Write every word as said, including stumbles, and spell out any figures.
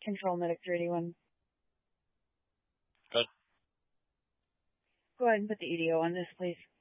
Control Medic three eighty-one. Good. Go ahead and put the E D O on this, please.